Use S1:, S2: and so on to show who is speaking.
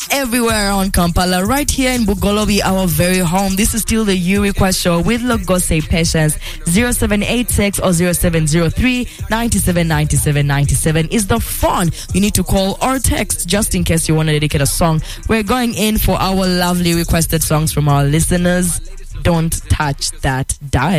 S1: everywhere around Kampala, right here in Bugolobi, our very home. This is still the You Request Show with Logose Patience. 0786 or 0703 97 97 97 is the phone you need to call or text just in case you want to dedicate a song. We're going in for our lovely requested songs from our listeners. Don't touch that dial.